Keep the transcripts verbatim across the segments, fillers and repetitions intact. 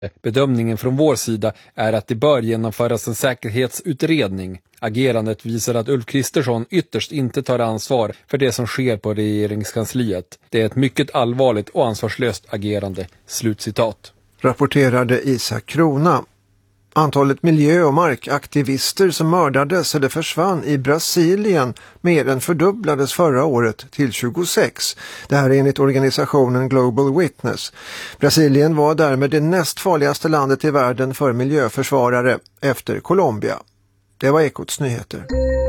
Bedömningen från vår sida är att det bör genomföras en säkerhetsutredning. Agerandet visar att Ulf Kristersson ytterst inte tar ansvar för det som sker på regeringskansliet. Det är ett mycket allvarligt och ansvarslöst agerande. Slutcitat. Rapporterade Isak Krona. Antalet miljö- och markaktivister som mördades eller försvann i Brasilien mer än fördubblades förra året till tjugosex. Det här är enligt organisationen Global Witness. Brasilien var därmed det näst farligaste landet i världen för miljöförsvarare efter Colombia. Det var Ekots nyheter.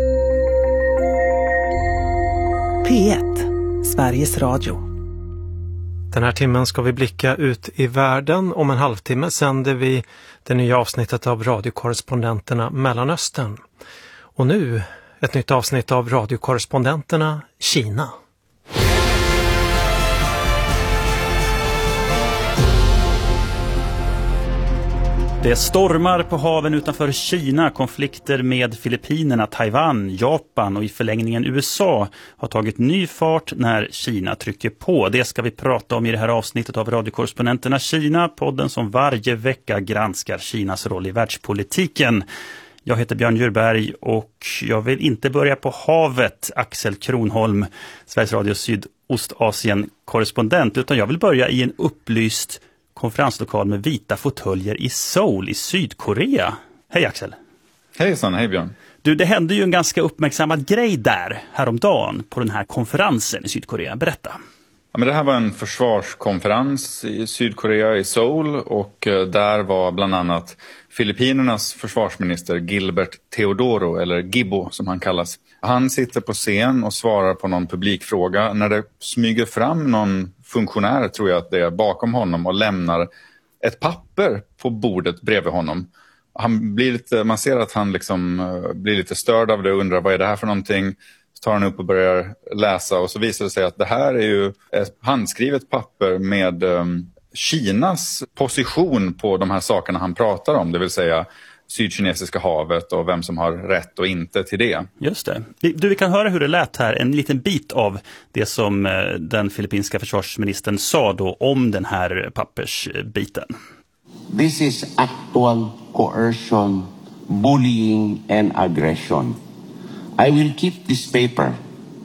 P ett, Sveriges Radio. Den här timmen ska vi blicka ut i världen. Om en halvtimme sänder vi det nya avsnittet av radiokorrespondenterna Mellanöstern. Och nu ett nytt avsnitt av radiokorrespondenterna Kina. Det stormar på haven utanför Kina. Konflikter med Filippinerna, Taiwan, Japan och i förlängningen U S A har tagit ny fart när Kina trycker på. Det ska vi prata om i det här avsnittet av radiokorrespondenterna Kina, podden som varje vecka granskar Kinas roll i världspolitiken. Jag heter Björn Djurberg och jag vill inte börja på havet, Axel Kronholm, Sveriges Radio Sydostasien-korrespondent, utan jag vill börja i en upplyst konferenslokal med vita fåtöljer i Seoul i Sydkorea. Hej Axel. Hejsan, hej Björn. Du, det hände ju en ganska uppmärksammad grej där häromdagen på den här konferensen i Sydkorea. Berätta. Ja, men det här var en försvarskonferens i Sydkorea i Seoul och där var bland annat Filippinernas försvarsminister Gilbert Teodoro, eller Gibbo som han kallas. Han sitter på scen och svarar på någon publikfråga när det smyger fram någon funktionär, tror jag att det är, bakom honom och lämnar ett papper på bordet bredvid honom. Han blir lite, man ser att han liksom blir lite störd av det och undrar vad är det här för någonting. Så tar han upp och börjar läsa och så visar det sig att det här är ju ett handskrivet papper med um, Kinas position på de här sakerna han pratar om, det vill säga Sydkinesiska havet och vem som har rätt och inte till det. Just det. Du, vi kan höra hur det lät här, en liten bit av det som den filippinska försvarsministern sa då om den här pappersbiten. This is actual coercion, bullying and aggression. I will keep this paper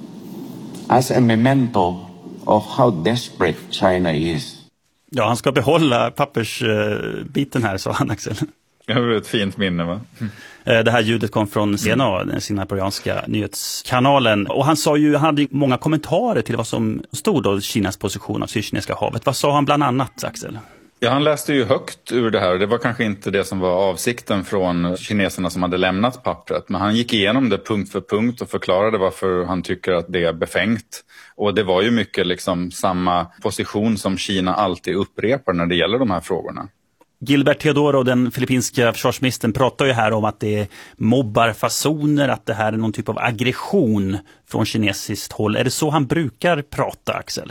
as a memento of how desperate China is. Ja, han ska behålla pappersbiten här, sa han, Axel. Det var ett fint minne, va? Det här ljudet kom från C N A, den singaporeanska nyhetskanalen. Och han sa ju, han hade många kommentarer till vad som stod då Kinas position av Sydkinesiska havet. Vad sa han bland annat, Axel? Ja, han läste ju högt ur det här. Det var kanske inte det som var avsikten från kineserna som hade lämnat pappret. Men han gick igenom det punkt för punkt och förklarade varför han tycker att det är befängt. Och det var ju mycket liksom samma position som Kina alltid upprepar när det gäller de här frågorna. Gilbert Teodoro, den filippinska försvarsministern, pratar ju här om att det är mobbarfasoner, att det här är någon typ av aggression från kinesiskt håll. Är det så han brukar prata, Axel?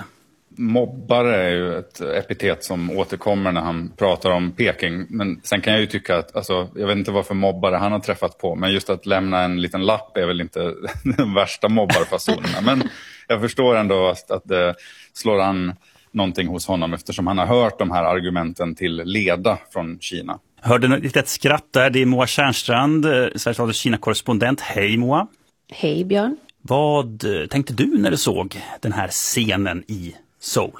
Mobbare är ju ett epitet som återkommer när han pratar om Peking. Men sen kan jag ju tycka att, alltså, jag vet inte varför mobbare han har träffat på. Men just att lämna en liten lapp är väl inte den värsta mobbarfasonerna. Men jag förstår ändå att, att det slår an någonting hos honom eftersom han har hört de här argumenten till leda från Kina. Hörde ett litet skratt där. Det är Moa Kärnstrand, Sveriges Radio Kina-korrespondent. Hej Moa. Hej Björn. Vad tänkte du när du såg den här scenen i Seoul?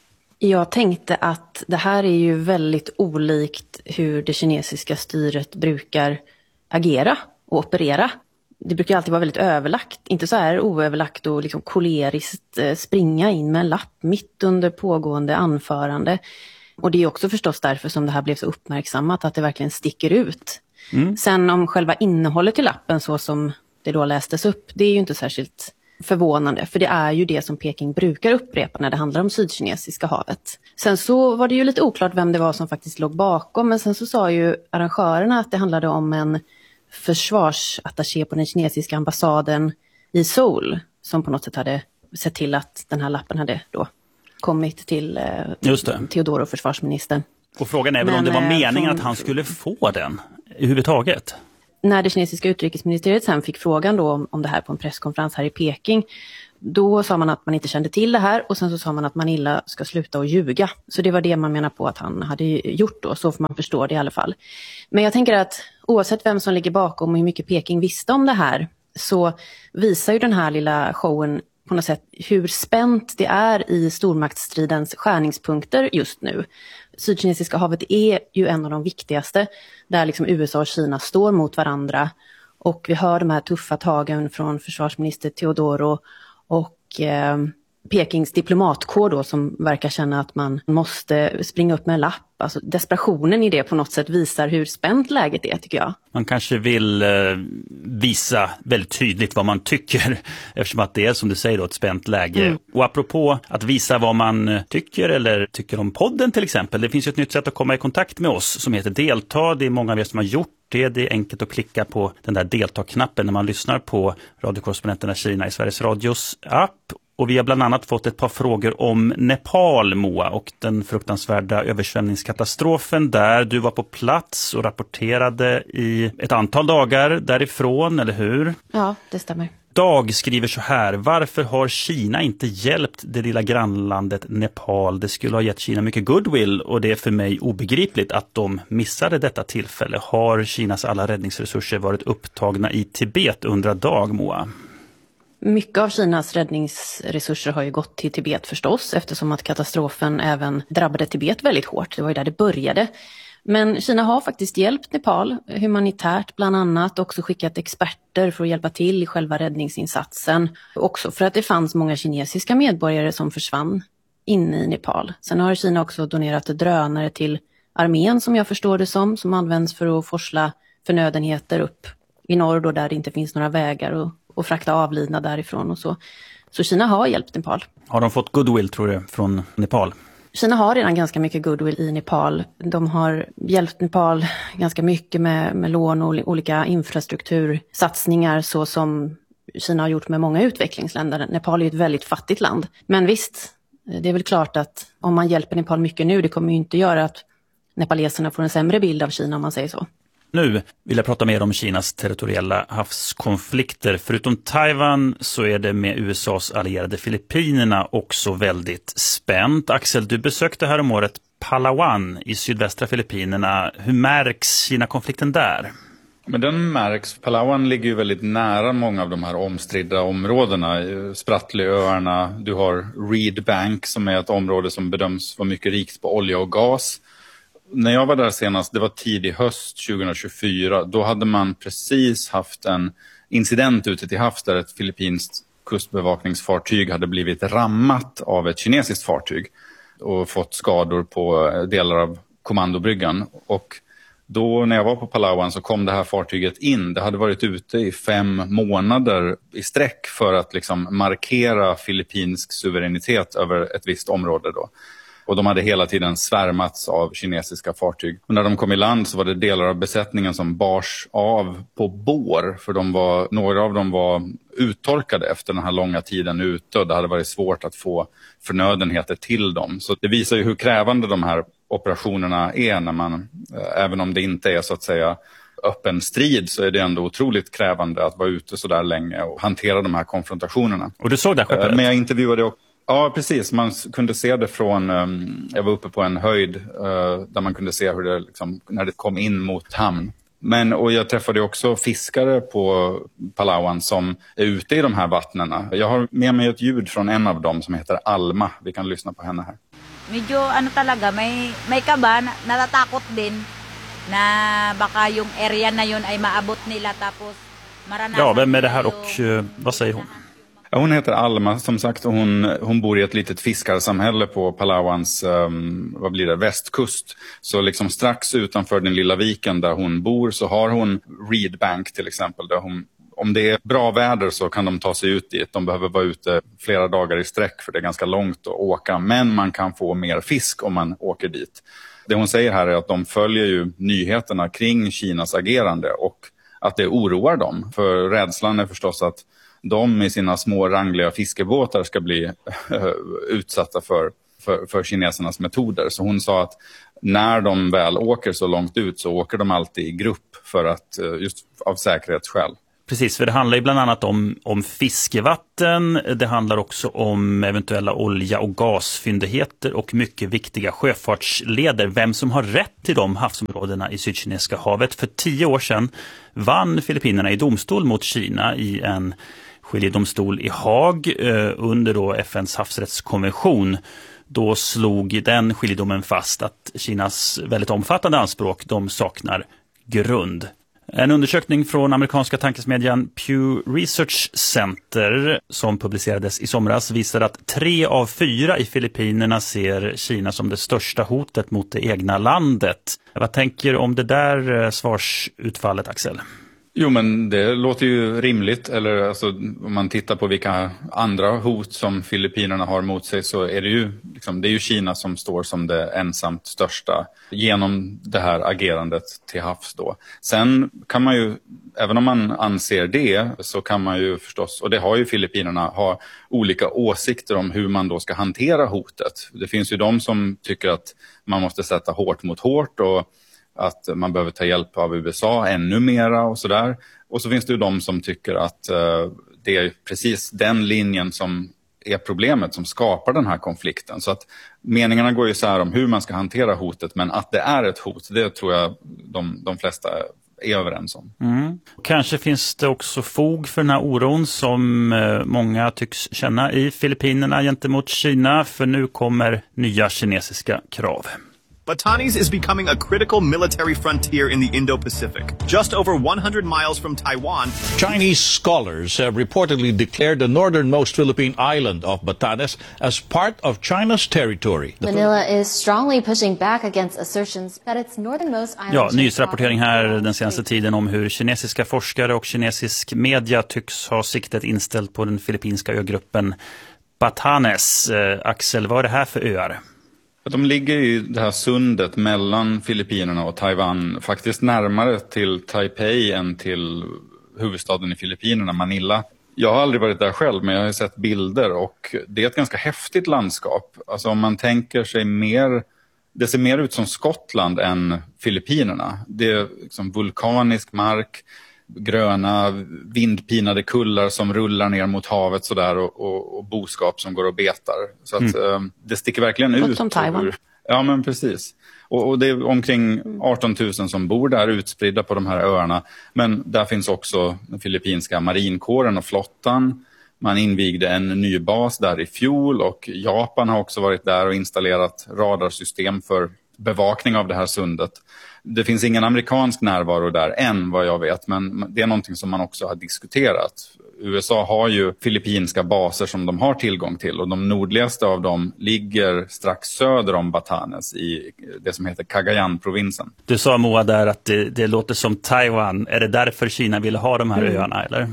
Jag tänkte att det här är ju väldigt olikt hur det kinesiska styret brukar agera och operera. Det brukar alltid vara väldigt överlagt, inte så här oöverlagt och liksom koleriskt springa in med en lapp mitt under pågående anförande. Och det är också förstås därför som det här blev så uppmärksammat, att det verkligen sticker ut. Mm. Sen om själva innehållet i lappen så som det då lästes upp, det är ju inte särskilt förvånande, för det är ju det som Peking brukar upprepa när det handlar om Sydkinesiska havet. Sen så var det ju lite oklart vem det var som faktiskt låg bakom, men sen så sa ju arrangörerna att det handlade om en försvarsattaché på den kinesiska ambassaden i Seoul som på något sätt hade sett till att den här lappen hade då kommit till eh, Teodoro, försvarsministern. Och frågan är väl men, om det var meningen från, att han skulle få den i huvudtaget? När det kinesiska utrikesministeriet sen fick frågan då om, om det här på en presskonferens här i Peking, Då sa man att man inte kände till det här och sen så sa man att Manila ska sluta och ljuga. Så det var det man menar på att han hade gjort då, så får man förstå det i alla fall. Men jag tänker att oavsett vem som ligger bakom och hur mycket Peking visste om det här, så visar ju den här lilla showen på något sätt hur spänt det är i stormaktsstridens skärningspunkter just nu. Sydkinesiska havet är ju en av de viktigaste, där liksom U S A och Kina står mot varandra. Och vi hör de här tuffa tagen från försvarsminister Teodoro och eh, Pekings diplomatkår då, som verkar känna att man måste springa upp med en lapp. Alltså desperationen i det på något sätt visar hur spänt läget är, tycker jag. Man kanske vill eh, visa väldigt tydligt vad man tycker, eftersom att det är, som du säger då, ett spänt läge. Mm. Och apropå att visa vad man tycker eller tycker om podden till exempel, det finns ju ett nytt sätt att komma i kontakt med oss som heter Delta. Det är många av er som har gjort det. Det är enkelt att klicka på den där Delta-knappen när man lyssnar på Radiokorrespondenterna Kina i Sveriges Radios app. Och vi har bland annat fått ett par frågor om Nepal, Moa, och den fruktansvärda översvämningskatastrofen där. Du var på plats och rapporterade i ett antal dagar därifrån, eller hur? Ja, det stämmer. Dag skriver så här: varför har Kina inte hjälpt det lilla grannlandet Nepal? Det skulle ha gett Kina mycket goodwill och det är för mig obegripligt att de missade detta tillfälle. Har Kinas alla räddningsresurser varit upptagna i Tibet, undrar Dag, Moa? Mycket av Kinas räddningsresurser har ju gått till Tibet förstås, eftersom att katastrofen även drabbade Tibet väldigt hårt. Det var ju där det började. Men Kina har faktiskt hjälpt Nepal humanitärt bland annat, också skickat experter för att hjälpa till i själva räddningsinsatsen. Också för att det fanns många kinesiska medborgare som försvann inne i Nepal. Sen har Kina också donerat drönare till armén, som jag förstår det som, som används för att forsla förnödenheter upp i norr då, där det inte finns några vägar, och, och frakta avlidna därifrån och så. Så Kina har hjälpt Nepal. Har de fått goodwill, tror du, från Nepal? Kina har redan ganska mycket goodwill i Nepal. De har hjälpt Nepal ganska mycket med, med lån och olika infrastruktursatsningar, så som Kina har gjort med många utvecklingsländer. Nepal är ett väldigt fattigt land. Men visst, det är väl klart att om man hjälper Nepal mycket nu, det kommer ju inte göra att nepaleserna får en sämre bild av Kina, om man säger så. Nu vill jag prata mer om Kinas territoriella havskonflikter. Förutom Taiwan så är det med U S A:s allierade Filippinerna också väldigt spänt. Axel, du besökte här om året Palawan i sydvästra Filippinerna. Hur märks Kina-konflikten där? Men den märks. Palawan ligger ju väldigt nära många av de här omstridda områdena. Sprattleöarna, du har Reed Bank som är ett område som bedöms vara mycket rikt på olja och gas. När jag var där senast, det var tidig höst tjugohundratjugofyra, då hade man precis haft en incident ute till havs där ett filippinskt kustbevakningsfartyg hade blivit rammat av ett kinesiskt fartyg och fått skador på delar av kommandobryggan. Och då när jag var på Palawan så kom det här fartyget in. Det hade varit ute i fem månader i sträck för att liksom markera filippinsk suveränitet över ett visst område då. Och de hade hela tiden svärmats av kinesiska fartyg. Och när de kom i land så var det delar av besättningen som bars av på bår. För de var, några av dem var uttorkade efter den här långa tiden ute. Och det hade varit svårt att få förnödenheter till dem. Så det visar ju hur krävande de här operationerna är. När man, även om det inte är så att säga öppen strid, så är det ändå otroligt krävande att vara ute så där länge och hantera de här konfrontationerna. Och du såg det skeppet? Men jag intervjuade också. Ja, precis. Man kunde se det från, um, jag var uppe på en höjd uh, där man kunde se hur det liksom, när det kom in mot hamn. Men, och jag träffade också fiskare på Palawan som är ute i de här vattnena. Jag har med mig ett ljud från en av dem som heter Alma. Vi kan lyssna på henne här. Medyo ano talaga, may, may kaba, natatakot din na baka yung area na yun ay maabot nila tapos maranasan. Ja, vem är det här och uh, vad säger hon? Ja, hon heter Alma, som sagt, hon, hon bor i ett litet fiskarsamhälle på Palawans um, vad blir det, västkust. Så liksom strax utanför den lilla viken där hon bor så har hon Reed Bank till exempel. Där hon, om det är bra väder så kan de ta sig ut dit. De behöver vara ute flera dagar i sträck för det är ganska långt att åka. Men man kan få mer fisk om man åker dit. Det hon säger här är att de följer ju nyheterna kring Kinas agerande och att det oroar dem. För rädslan är förstås att de i sina små rangliga fiskebåtar ska bli utsatta för, för, för kinesernas metoder. Så hon sa att när de väl åker så långt ut så åker de alltid i grupp för att, just av säkerhetsskäl. Precis, för det handlar ju bland annat om, om fiskevatten, det handlar också om eventuella olja- och gasfyndigheter och mycket viktiga sjöfartsleder. Vem som har rätt till de havsområdena i Sydkinesiska havet. För tio år sedan vann Filippinerna i domstol mot Kina i en skiljedomstol i Haag eh, under då F N:s havsrättskonvention. Då slog den skiljedomen fast att Kinas väldigt omfattande anspråk, de saknar grund. En undersökning från amerikanska tankesmedjan Pew Research Center som publicerades i somras visar att tre av fyra i Filippinerna ser Kina som det största hotet mot det egna landet. Vad tänker du om det där svarsutfallet, Axel? Jo, men det låter ju rimligt. Eller alltså, om man tittar på vilka andra hot som Filippinerna har mot sig, så är det ju, liksom, det är ju Kina som står som det ensamt största genom det här agerandet till havs då. Sen kan man ju, även om man anser det, så kan man ju förstås, och det har ju Filippinerna, ha olika åsikter om hur man då ska hantera hotet. Det finns ju de som tycker att man måste sätta hårt mot hårt och att man behöver ta hjälp av U S A ännu mera och sådär. Och så finns det ju de som tycker att uh, det är precis den linjen som är problemet som skapar den här konflikten. Så att meningarna går ju så här om hur man ska hantera hotet, men att det är ett hot, det tror jag de, de flesta är överens om. Mm. Kanske finns det också fog för den här oron som uh, många tycks känna i Filippinerna gentemot Kina, för nu kommer nya kinesiska krav. Batanes is becoming a critical military frontier in the Indo-Pacific, just over one hundred miles from Taiwan. Chinese scholars have reportedly declared the northernmost Philippine island of Batanes as part of China's territory. Manila is strongly pushing back against assertions that its northernmost island... Ja, nyhetsrapportering här den senaste tiden om hur kinesiska forskare och kinesisk media tycks ha siktet inställt på den filippinska ögruppen Batanes. Eh, Axel, vad är det här för öar? De ligger i det här sundet mellan Filippinerna och Taiwan, faktiskt närmare till Taipei än till huvudstaden i Filippinerna, Manila. Jag har aldrig varit där själv, men jag har sett bilder och det är ett ganska häftigt landskap. Alltså om man tänker sig mer, det ser mer ut som Skottland än Filippinerna. Det är liksom vulkanisk mark, gröna vindpinade kullar som rullar ner mot havet sådär och, och, och boskap som går och betar. Så att mm. eh, det sticker verkligen ut. Som Taiwan. Hur, ja, men precis. Och, och det är omkring arton tusen som bor där utspridda på de här öarna. Men där finns också den filippinska marinkåren och flottan. Man invigde en ny bas där i fjol och Japan har också varit där och installerat radarsystem för bevakning av det här sundet. Det finns ingen amerikansk närvaro där än vad jag vet, men det är någonting som man också har diskuterat. U S A har ju filippinska baser som de har tillgång till och de nordligaste av dem ligger strax söder om Batanes i det som heter Cagayan-provinsen. Du sa, Moa, där att det, det låter som Taiwan. Är det därför Kina vill ha de här mm. öarna, eller?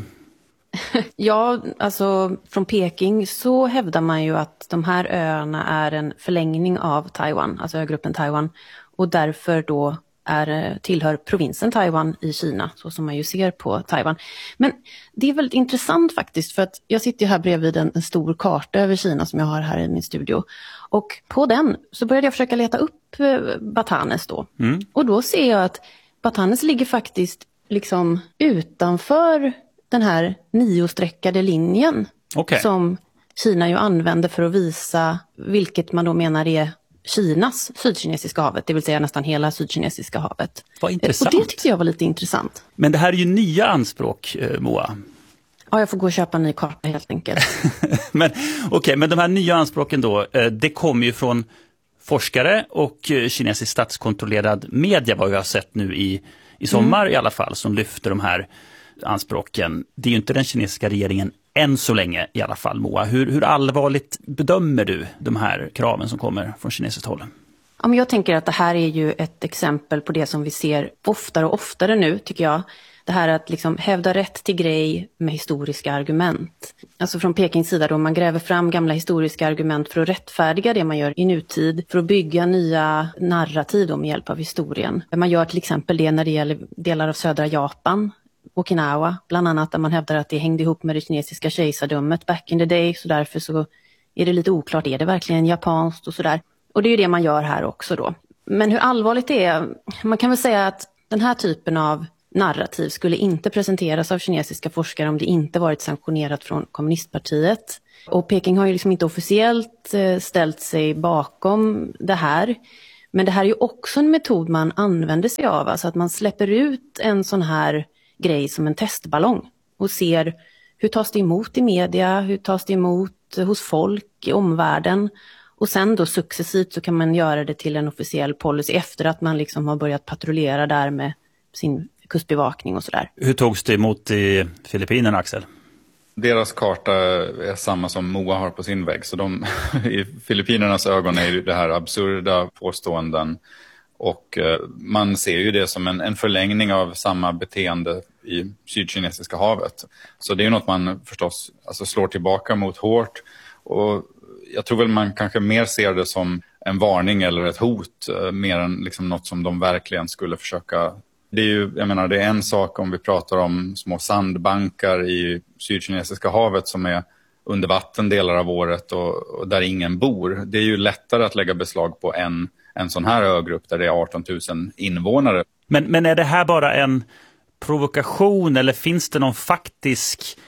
Ja, alltså från Peking så hävdar man ju att de här öarna är en förlängning av Taiwan, alltså ögruppen Taiwan, och därför då är, tillhör provinsen Taiwan i Kina, så som man ju ser på Taiwan. Men det är väldigt intressant faktiskt, för att jag sitter här bredvid en, en stor karta över Kina som jag har här i min studio. Och på den så började jag försöka leta upp Batanes då. Mm. Och då ser jag att Batanes ligger faktiskt liksom utanför den här niosträckade linjen okay. som Kina ju använder för att visa vilket man då menar är Kinas sydkinesiska havet, det vill säga nästan hela sydkinesiska havet. Vad intressant. Och det tyckte jag var lite intressant. Men det här är ju nya anspråk, Moa. Ja, jag får gå och köpa en ny karta helt enkelt. men okej, okay, men de här nya anspråken då, det kommer ju från forskare och kinesisk statskontrollerad media, vad vi har sett nu i, i sommar mm. i alla fall, som lyfter de här anspråken. Det är ju inte den kinesiska regeringen än så länge i alla fall, Moa. Hur, hur allvarligt bedömer du de här kraven som kommer från kinesiskt håll? Ja, men jag tänker att det här är ju ett exempel på det som vi ser oftare och oftare nu, tycker jag. Det här att liksom hävda rätt till grej med historiska argument. Alltså från Pekings sida då, man gräver fram gamla historiska argument för att rättfärdiga det man gör i nutid, för att bygga nya narrativ då med hjälp av historien. Man gör till exempel det när det gäller delar av södra Japan, Okinawa, bland annat, där man hävdar att det hängde ihop med det kinesiska kejsardömet back in the day, så därför så är det lite oklart, är det verkligen japanskt och sådär. Och det är ju det man gör här också då. Men hur allvarligt det är, man kan väl säga att den här typen av narrativ skulle inte presenteras av kinesiska forskare om det inte varit sanktionerat från kommunistpartiet. Och Peking har ju liksom inte officiellt ställt sig bakom det här. Men det här är ju också en metod man använder sig av. Alltså att man släpper ut en sån här grej som en testballong och ser hur tas det emot i media, hur tas det emot hos folk i omvärlden. Och sen då successivt så kan man göra det till en officiell policy efter att man liksom har börjat patrullera där med sin kustbevakning och sådär. Hur togs det emot i Filippinerna, Axel? Deras karta är samma som M O A har på sin vägg. Så de, i Filippinernas ögon är det här absurda påståenden. Och eh, man ser ju det som en, en förlängning av samma beteende i Sydkinesiska havet. Så det är ju något man förstås alltså, slår tillbaka mot hårt. Och jag tror väl man kanske mer ser det som en varning eller ett hot. Eh, mer än liksom något som de verkligen skulle försöka. Det är ju, jag menar, det är en sak om vi pratar om små sandbankar i Sydkinesiska havet som är under vatten delar av året och, och där ingen bor. Det är ju lättare att lägga beslag på en, en sån här ögrupp där det är arton tusen invånare. Men, men är det här bara en provokation eller finns det någon faktisk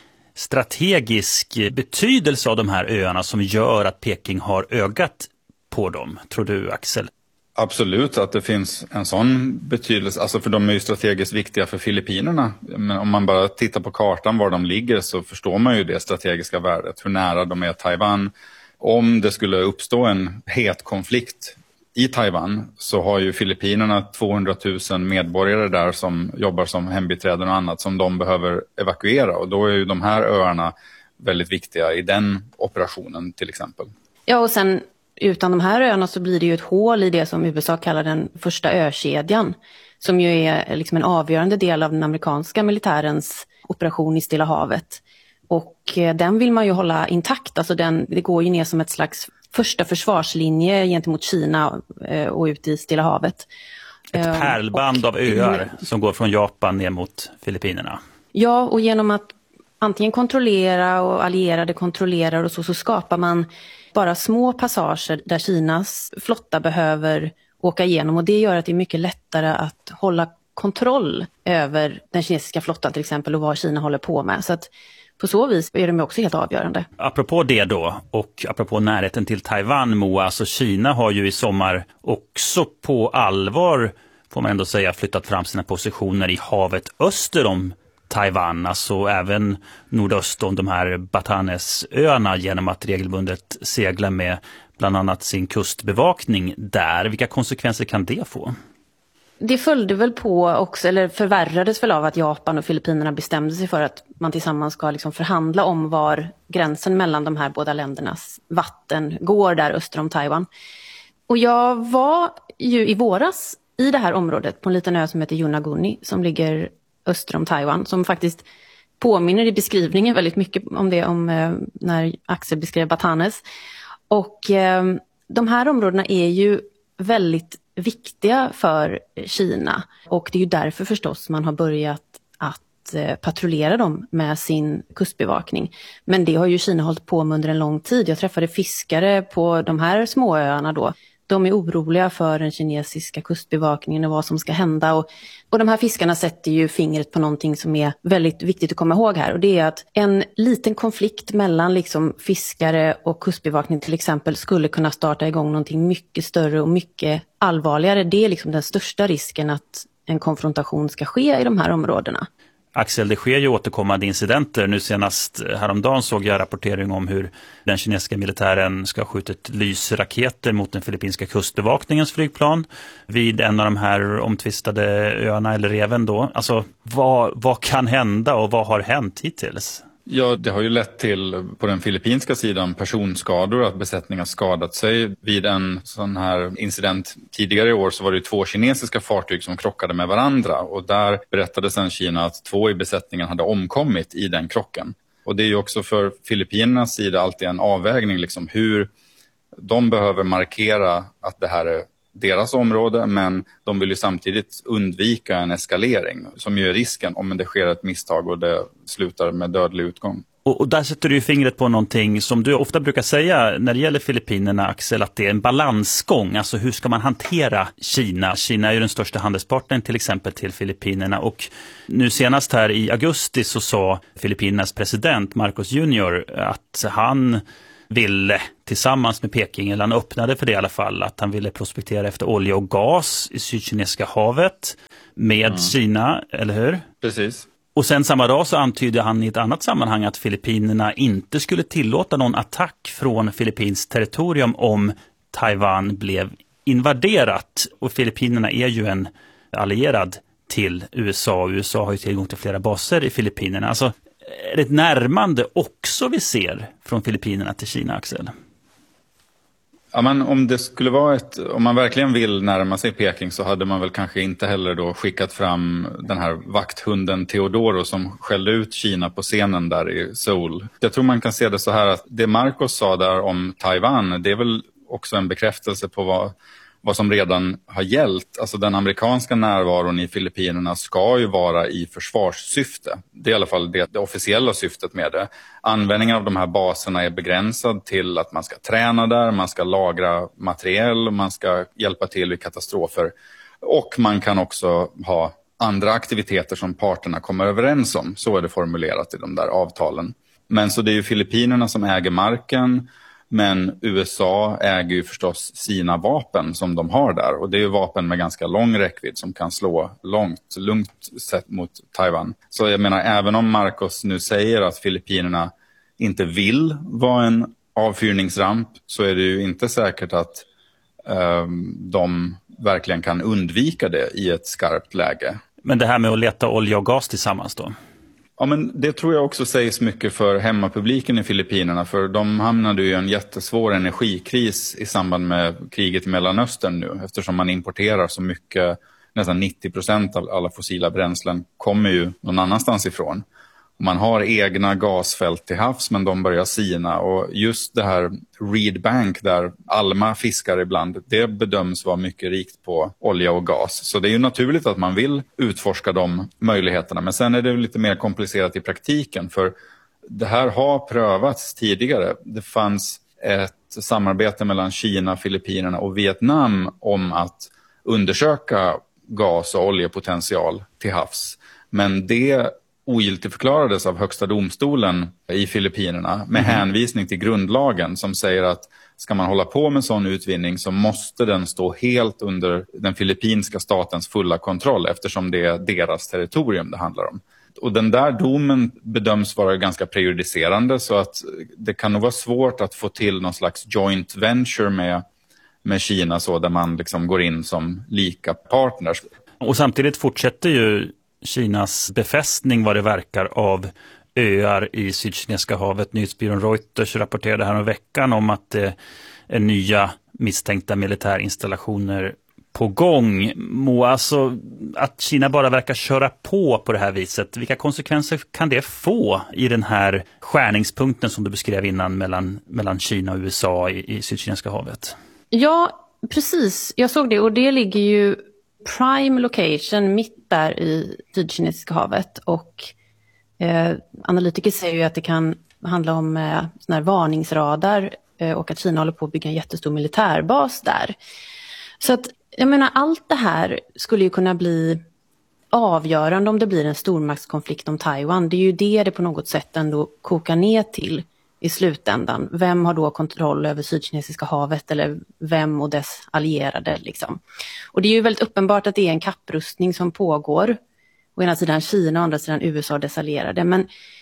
strategisk betydelse av de här öarna som gör att Peking har ögat på dem, tror du, Axel? Absolut att det finns en sån betydelse, alltså för de är ju strategiskt viktiga för Filippinerna. Men om man bara tittar på kartan var de ligger så förstår man ju det strategiska värdet, hur nära de är Taiwan. Om det skulle uppstå en het konflikt i Taiwan så har ju Filippinerna tvåhundratusen medborgare där som jobbar som hembiträden och annat som de behöver evakuera. Och då är ju de här öarna väldigt viktiga i den operationen till exempel. Ja, och sen utan de här öarna så blir det ju ett hål i det som U S A kallar den första ökedjan. Som ju är liksom en avgörande del av den amerikanska militärens operation i Stilla havet. Och den vill man ju hålla intakt. Alltså den, det går ju ner som ett slags första försvarslinje gentemot Kina och ut i Stilla havet. Ett pärlband och, av öar som går från Japan ner mot Filippinerna. Ja, och genom att antingen kontrollera och allierade kontrollerar och så, så skapar man bara små passager där Kinas flotta behöver åka igenom. Och det gör att det är mycket lättare att hålla kontroll över den kinesiska flottan till exempel och vad Kina håller på med. Så att på så vis är de också helt avgörande. Apropå det då och apropå närheten till Taiwan, Moa, så Kina har ju i sommar också på allvar, får man ändå säga, flyttat fram sina positioner i havet öster om Taiwan, alltså även nordöst om de här Batanesöarna genom att regelbundet segla med bland annat sin kustbevakning där. Vilka konsekvenser kan det få? Det följde väl på också, eller förvärrades väl av att Japan och Filippinerna bestämde sig för att man tillsammans ska liksom förhandla om var gränsen mellan de här båda ländernas vatten går där öster om Taiwan. Och jag var ju i våras i det här området på en liten ö som heter Yonaguni som ligger öster om Taiwan, som faktiskt påminner i beskrivningen väldigt mycket om det om eh, när Axel beskrev Batanes. Och eh, de här områdena är ju väldigt viktiga för Kina och det är ju därför förstås man har börjat att eh, patrullera dem med sin kustbevakning. Men det har ju Kina hållit på med under en lång tid. Jag träffade fiskare på de här småöarna då. De är oroliga för den kinesiska kustbevakningen och vad som ska hända. Och, och de här fiskarna sätter ju fingret på någonting som är väldigt viktigt att komma ihåg här. Och det är att en liten konflikt mellan liksom fiskare och kustbevakning till exempel skulle kunna starta igång någonting mycket större och mycket allvarligare. Det är liksom den största risken att en konfrontation ska ske i de här områdena. Axel, det sker ju återkommande incidenter. Nu senast häromdagen såg jag rapportering om hur den kinesiska militären ska ha skjutit lysraketer mot den filippinska kustbevakningens flygplan vid en av de här omtvistade öarna eller reven då. Alltså, vad, vad kan hända och vad har hänt hittills? Ja, det har ju lett till på den filippinska sidan personskador, att besättningar skadat sig. Vid en sån här incident tidigare i år så var det två kinesiska fartyg som krockade med varandra. Och där berättade sedan Kina att två i besättningen hade omkommit i den krocken. Och det är ju också för Filippinernas sida alltid en avvägning liksom hur de behöver markera att det här är deras område, men de vill ju samtidigt undvika en eskalering som ju är risken om det sker ett misstag och det slutar med dödlig utgång. Och, och där sätter du ju fingret på någonting som du ofta brukar säga när det gäller Filippinerna, Axel, att det är en balansgång. Alltså hur ska man hantera Kina? Kina är ju den största handelspartnern till exempel till Filippinerna, och nu senast här i augusti så sa Filippinernas president Marcos junior att han ville tillsammans med Peking, eller han öppnade för det i alla fall, att han ville prospektera efter olja och gas i Sydkinesiska havet med mm. Kina, eller hur? Precis. Och sen samma dag så antydde han i ett annat sammanhang att Filippinerna inte skulle tillåta någon attack från Filippins territorium om Taiwan blev invaderat. Och Filippinerna är ju en allierad till U S A. U S A har ju tillgång till flera baser i Filippinerna. Alltså, är det ett närmande också vi ser från Filippinerna till Kina, Axel? Ja, men om det skulle vara ett, om man verkligen vill närma sig Peking så hade man väl kanske inte heller då skickat fram den här vakthunden Teodoro som skällde ut Kina på scenen där i Seoul. Jag tror man kan se det så här att det Marcos sa där om Taiwan, det är väl också en bekräftelse på vad, vad som redan har gällt. Alltså den amerikanska närvaron i Filippinerna ska ju vara i försvarssyfte. Det är i alla fall det, det officiella syftet med det. Användningen av de här baserna är begränsad till att man ska träna där, man ska lagra materiell, man ska hjälpa till vid katastrofer. Och man kan också ha andra aktiviteter som parterna kommer överens om. Så är det formulerat i de där avtalen. Men så det är ju Filippinerna som äger marken. Men U S A äger ju förstås sina vapen som de har där. Och det är ju vapen med ganska lång räckvidd som kan slå långt, lugnt sett mot Taiwan. Så jag menar, även om Marcos nu säger att Filippinerna inte vill vara en avfyrningsramp, så är det ju inte säkert att um, de verkligen kan undvika det i ett skarpt läge. Men det här med att leta olja och gas tillsammans då? Ja, men det tror jag också sägs mycket för hemmapubliken i Filippinerna, för de hamnade ju i en jättesvår energikris i samband med kriget i Mellanöstern nu, eftersom man importerar så mycket, nästan nittio procent av alla fossila bränslen kommer ju någon annanstans ifrån. Man har egna gasfält till havs, men de börjar sina, och just det här Reed Bank där Alma fiskar ibland, det bedöms vara mycket rikt på olja och gas. Så det är ju naturligt att man vill utforska de möjligheterna, men sen är det lite mer komplicerat i praktiken, för det här har prövats tidigare. Det fanns ett samarbete mellan Kina, Filippinerna och Vietnam om att undersöka gas- och oljepotential till havs, men det ogiltigförklarades av högsta domstolen i Filippinerna med mm. hänvisning till grundlagen som säger att ska man hålla på med sån utvinning så måste den stå helt under den filippinska statens fulla kontroll, eftersom det är deras territorium det handlar om. Och den där domen bedöms vara ganska prejudicerande, så att det kan nog vara svårt att få till någon slags joint venture med, med Kina, så där man liksom går in som lika partners. Och samtidigt fortsätter ju Kinas befästning vad det verkar av öar i Sydkinesiska havet. Nyhetsbyrån Reuters rapporterade här om veckan om att det är nya misstänkta militärinstallationer på gång. Må alltså att Kina bara verkar köra på på det här viset. Vilka konsekvenser kan det få i den här skärningspunkten som du beskrev innan mellan, mellan Kina och U S A i, i Sydkinesiska havet? Ja, precis. Jag såg det, och det ligger ju prime location mitt där i Sydkinesiska havet, och eh, analytiker säger ju att det kan handla om eh, sån här varningsradar eh, och att Kina håller på att bygga en jättestor militärbas där. Så att jag menar, allt det här skulle ju kunna bli avgörande om det blir en stormaktskonflikt om Taiwan. Det är ju det det på något sätt ändå kokar ner till i slutändan. Vem har då kontroll över Sydkinesiska havet, eller vem och dess allierade liksom. Och det är ju väldigt uppenbart att det är en kapprustning som pågår. Å ena sidan Kina och å andra sidan U S A och dess allierade. Men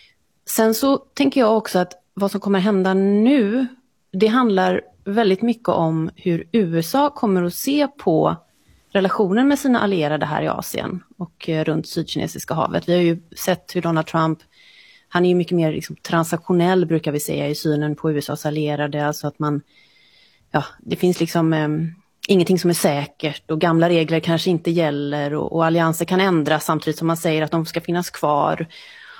sen så tänker jag också att vad som kommer hända nu, det handlar väldigt mycket om hur U S A kommer att se på relationen med sina allierade här i Asien och runt Sydkinesiska havet. Vi har ju sett hur Donald Trump, han är ju mycket mer liksom transaktionell, brukar vi säga, i synen på U S A:s allierade. Alltså att man, ja, det finns liksom eh, ingenting som är säkert, och gamla regler kanske inte gäller, och, och allianser kan ändras samtidigt som man säger att de ska finnas kvar.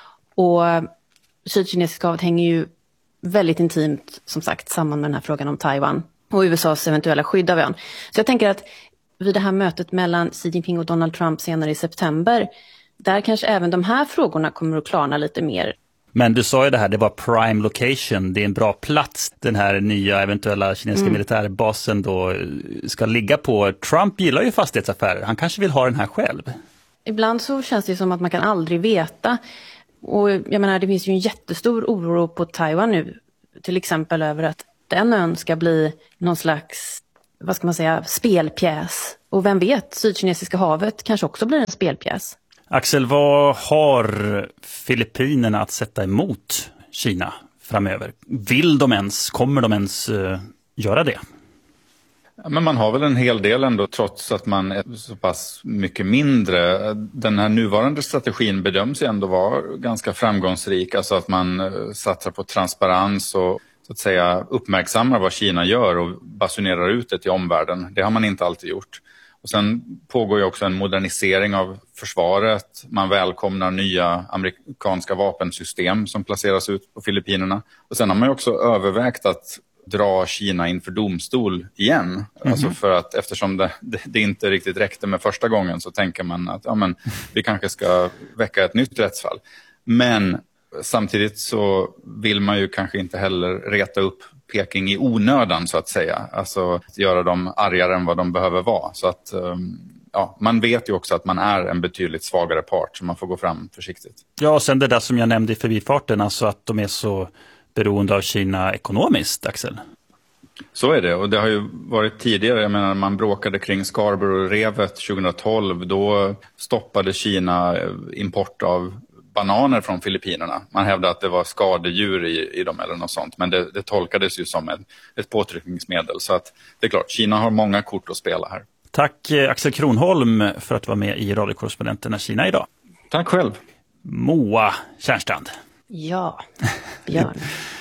Och Sydkinesiska havet hänger ju väldigt intimt, som sagt, samman med den här frågan om Taiwan och U S A:s eventuella skydd av ön. Så jag tänker att vid det här mötet mellan Xi Jinping och Donald Trump senare i september, där kanske även de här frågorna kommer att klarna lite mer. Men du sa ju det här, det var prime location, det är en bra plats den här nya eventuella kinesiska mm. militärbasen då ska ligga på. Trump gillar ju fastighetsaffärer, han kanske vill ha den här själv. Ibland så känns det som att man kan aldrig veta. Och jag menar, det finns ju en jättestor oro på Taiwan nu, till exempel över att den ön ska bli någon slags, vad ska man säga, spelpjäs. Och vem vet, Sydkinesiska havet kanske också blir en spelpjäs. Axel, vad har Filippinerna att sätta emot Kina framöver? Vill de ens, kommer de ens uh, göra det? Ja, men man har väl en hel del ändå, trots att man är så pass mycket mindre. Den här nuvarande strategin bedöms ju ändå vara ganska framgångsrik. Alltså att man uh, satsar på transparens och så att säga uppmärksammar vad Kina gör och basunerar ut det till omvärlden. Det har man inte alltid gjort. Och sen pågår ju också en modernisering av försvaret. Man välkomnar nya amerikanska vapensystem som placeras ut på Filippinerna. Och sen har man ju också övervägt att dra Kina inför domstol igen. Mm-hmm. Alltså för att eftersom det, det, det inte riktigt räckte med första gången så tänker man att ja, men, vi kanske ska väcka ett nytt rättsfall. Men samtidigt så vill man ju kanske inte heller reta upp Peking i onödan så att säga. Alltså göra dem argare än vad de behöver vara. Så att ja, man vet ju också att man är en betydligt svagare part så man får gå fram försiktigt. Ja, och sen det där som jag nämnde i förbifarten, alltså att de är så beroende av Kina ekonomiskt, Axel. Så är det, och det har ju varit tidigare. Jag menar, man bråkade kring Scarborough-revet tjugohundratolv. Då stoppade Kina import av bananer från Filippinerna. Man hävdade att det var skadedjur i, i dem eller något sånt. Men det, det tolkades ju som ett, ett påtryckningsmedel. Så att det är klart, Kina har många kort att spela här. Tack Axel Kronholm för att vara med i radiokorrespondenterna Kina idag. Tack själv. Moa Tjärnstrand. Ja, Björn.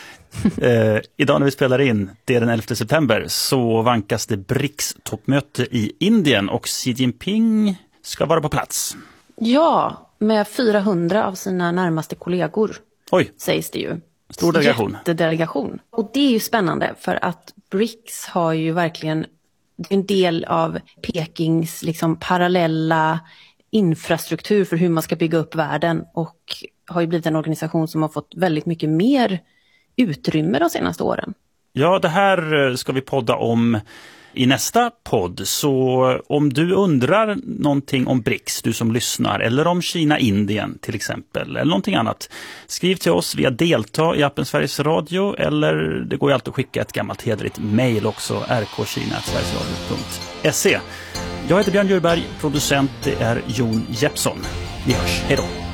eh, idag när vi spelar in, det är den elfte september, så vankas det B R I C S-toppmöte i Indien och Xi Jinping ska vara på plats. Ja, med fyrahundra av sina närmaste kollegor. Oj. Sägs det ju. Stor delegation. Jättedelegation. Och det är ju spännande för att B R I C S har ju verkligen, det är en del av Pekings liksom parallella infrastruktur för hur man ska bygga upp världen och har ju blivit en organisation som har fått väldigt mycket mer utrymme de senaste åren. Ja, det här ska vi podda om i nästa podd. Så om du undrar någonting om B R I C S, du som lyssnar, eller om Kina-Indien till exempel, eller någonting annat, skriv till oss via delta i appen Sveriges Radio, eller det går ju alltid att skicka ett gammalt hederligt mejl också, r k kina snabel-a sverigesradio punkt se. Jag heter Björn Djurberg, producent det är Jon Jeppsson. Vi hörs, hej då!